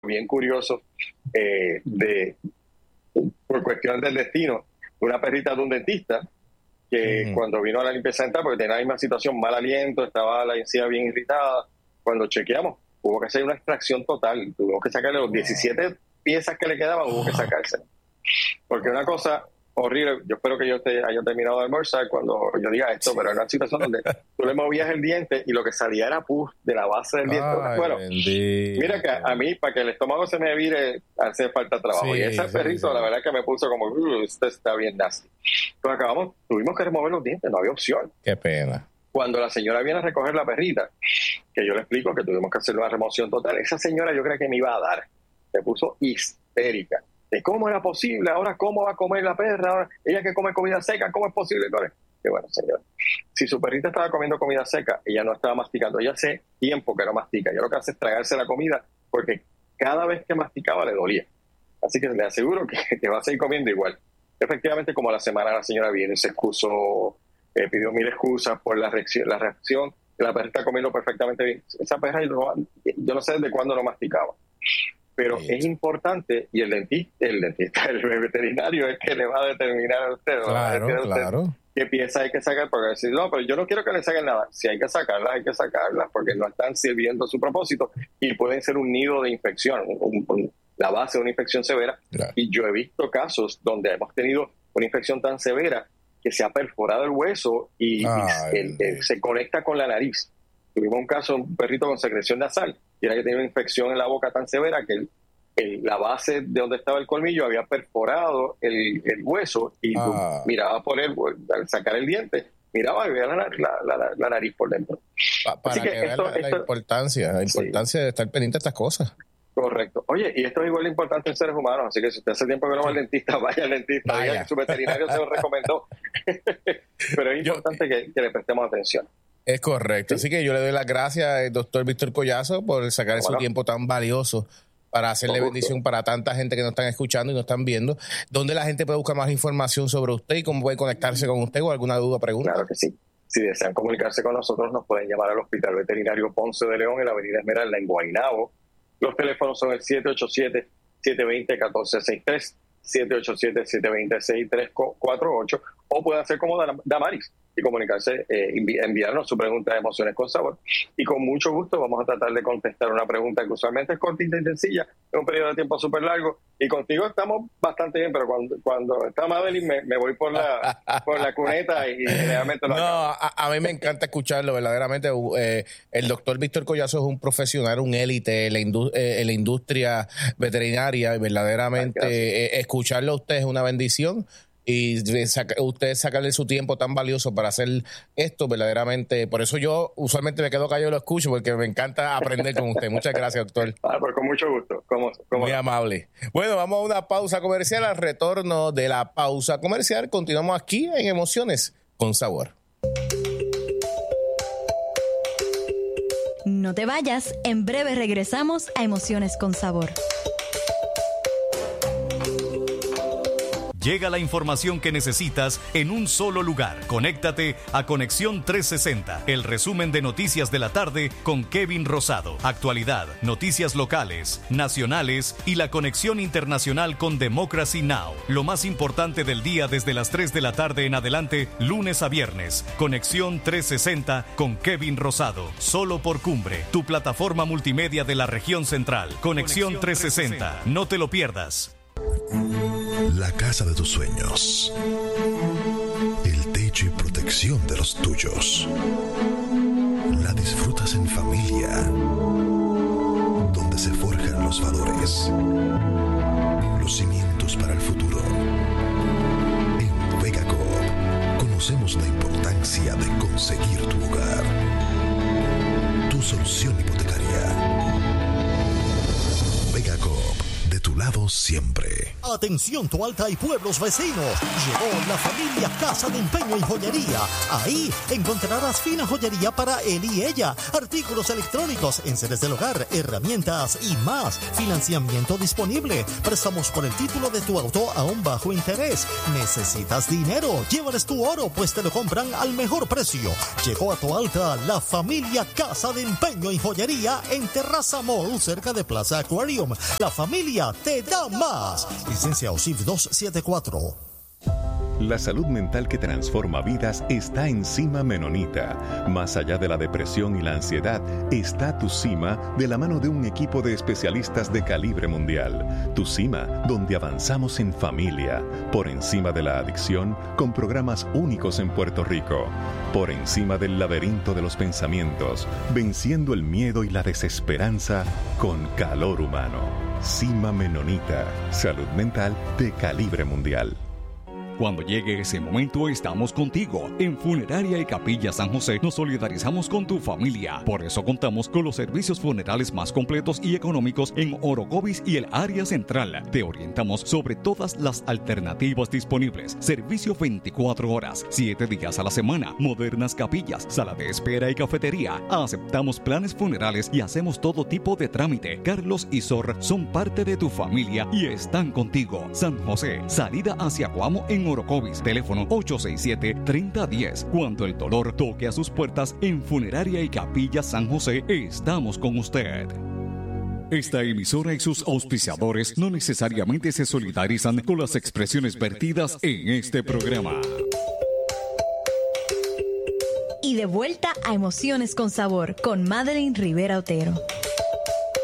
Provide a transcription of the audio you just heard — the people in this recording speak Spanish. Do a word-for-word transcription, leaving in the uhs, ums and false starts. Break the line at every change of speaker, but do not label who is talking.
bien curioso eh, de por cuestión del destino, una perrita de un dentista que uh-huh. cuando vino a la limpieza dental, porque tenía la misma situación, mal aliento, estaba la encía bien irritada, cuando chequeamos, hubo que hacer una extracción total, tuvimos que sacarle los diecisiete piezas que le quedaban, hubo que sacarse. Porque una cosa horrible, yo espero que yo te haya terminado de almorzar cuando yo diga esto, sí. pero era una situación donde tú le movías el diente y lo que salía era pus de la base del diente. Ay, bueno, bendito. Mira que a mí, para que el estómago se me vire, hace falta trabajo. Sí, y ese sí, perrito, sí. la verdad que me puso como, uh, esto está bien nasty. Entonces acabamos, tuvimos que remover los dientes, no había opción.
Qué pena.
Cuando la señora viene a recoger la perrita, que yo le explico que tuvimos que hacer una remoción total, esa señora yo creo que me iba a dar. Se puso histérica. ¿De cómo era posible? Ahora, ¿cómo va a comer la perra? Ahora, ella que come comida seca, ¿cómo es posible? Que bueno, señor, si su perrita estaba comiendo comida seca, ella no estaba masticando. Ella hace tiempo que no mastica. Ella lo que hace es tragarse la comida porque cada vez que masticaba le dolía. Así que le aseguro que, que va a seguir comiendo igual. Efectivamente, como a la semana la señora viene, se excusó, eh, pidió mil excusas por la reacción, la reacción. La perra está comiendo perfectamente bien. Esa perra, yo, yo no sé desde cuándo no masticaba. Pero sí. es importante, y el dentista, el dentista, el veterinario es que le va a determinar a usted,
claro,
a usted
claro.
qué pieza hay que sacar, porque decir, no, pero yo no quiero que le saquen nada. Si hay que sacarlas, hay que sacarlas, porque no están sirviendo su propósito y pueden ser un nido de infección, un, un, la base de una infección severa. Claro. Y yo he visto casos donde hemos tenido una infección tan severa que se ha perforado el hueso y, y el, el, se conecta con la nariz. Tuvimos un caso, un perrito con secreción nasal, y era que tenía una infección en la boca tan severa que el, el, la base de donde estaba el colmillo había perforado el, el hueso y ah. tú mirabas por él, al sacar el diente, miraba y veía la, la, la, la nariz por dentro.
Pa, para Así que, que esto, la, esto, la importancia, la importancia sí. de estar pendiente de estas cosas.
Correcto. Oye, y esto es igual de importante en seres humanos, así que si usted hace tiempo que no va al dentista, vaya al dentista, vaya. Diga que su veterinario se lo recomendó. Pero es importante Yo, que, que le prestemos atención.
Es correcto. ¿Sí? Así que yo le doy las gracias al doctor Víctor Collazo por sacar bueno. su tiempo tan valioso para hacerle Con bendición gusto. Para tanta gente que nos están escuchando y nos están viendo. ¿Dónde la gente puede buscar más información sobre usted y cómo puede conectarse con usted o alguna duda o pregunta?
Claro que sí. Si desean comunicarse con nosotros, nos pueden llamar al Hospital Veterinario Ponce de León en la Avenida Esmeralda en Guaynabo. Los teléfonos son el siete ocho siete, siete dos cero, uno cuatro seis tres, siete ocho siete, siete dos cero, seis tres cuatro ocho, o pueden hacer como Damaris y comunicarse, eh, enviarnos su pregunta de Emociones con Sabor. Y con mucho gusto vamos a tratar de contestar una pregunta que usualmente es cortita y sencilla, en un periodo de tiempo súper largo. Y contigo estamos bastante bien, pero cuando, cuando está Madeline me, me voy por la por la cuneta y realmente lo
No, a, a mí me encanta escucharlo, verdaderamente. Eh, el doctor Víctor Collazo es un profesional, un élite en la, indu- eh, en la industria veterinaria y verdaderamente eh, escucharlo a usted es una bendición. Y saca, usted sacarle su tiempo tan valioso para hacer esto, verdaderamente. Por eso yo usualmente me quedo callado y lo escucho, porque me encanta aprender con usted. Muchas gracias, doctor.
Ah, pues con mucho gusto. ¿Cómo, cómo
Muy
no?
amable. Bueno, vamos a una pausa comercial. Al retorno de la pausa comercial, continuamos aquí en Emociones con Sabor.
No te vayas. En breve regresamos a Emociones con Sabor.
Llega la información que necesitas en un solo lugar. Conéctate a Conexión trescientos sesenta, el resumen de noticias de la tarde con Kevin Rosado. Actualidad, noticias locales, nacionales y la conexión internacional con Democracy Now! Lo más importante del día desde las tres de la tarde en adelante, lunes a viernes. Conexión trescientos sesenta con Kevin Rosado. Solo por Cumbre, tu plataforma multimedia de la región central. Conexión trescientos sesenta. No te lo pierdas.
La casa de tus sueños. El techo y protección de los tuyos. La disfrutas en familia. Donde se forjan los valores. Los cimientos para el futuro. En Vega Coop conocemos la importancia de conseguir tu hogar. Tu solución hipotecaria. Vega Coop, de tu tu lado siempre.
Atención Toalta y pueblos vecinos, llegó la familia Casa de Empeño y Joyería. Ahí encontrarás fina joyería para él y ella, artículos electrónicos, enseres del hogar, herramientas y más. Financiamiento disponible, préstamos por el título de tu auto a un bajo interés. ¿Necesitas dinero? Llévales tu oro, pues te lo compran al mejor precio. Llegó a Toalta la familia Casa de Empeño y Joyería en Terraza Mall, cerca de Plaza Aquarium. La familia te da más. Licencia O S I F dos setenta y cuatro.
La salud mental que transforma vidas está en Cima Menonita. Más allá de la depresión y la ansiedad, está Tu Cima de la mano de un equipo de especialistas de calibre mundial. Tu Cima, donde avanzamos en familia, por encima de la adicción, con programas únicos en Puerto Rico. Por encima del laberinto de los pensamientos, venciendo el miedo y la desesperanza con calor humano. Cima Menonita, salud mental de calibre mundial.
Cuando llegue ese momento, estamos contigo. En Funeraria y Capilla San José nos solidarizamos con tu familia. Por eso contamos con los servicios funerales más completos y económicos en Orocovis y el área central. Te orientamos sobre todas las alternativas disponibles. Servicio veinticuatro horas, siete días a la semana. Modernas capillas, sala de espera y cafetería. Aceptamos planes funerales y hacemos todo tipo de trámite. Carlos y Sor son parte de tu familia y están contigo. San José, salida hacia Guamo en Orocovis, teléfono ocho seis siete, tres cero uno cero. Cuando el dolor toque a sus puertas, en Funeraria y Capilla San José, estamos con usted. Esta emisora y sus auspiciadores no necesariamente se solidarizan con las expresiones vertidas en este programa.
Y de vuelta a Emociones con Sabor, con Madeline Rivera Otero.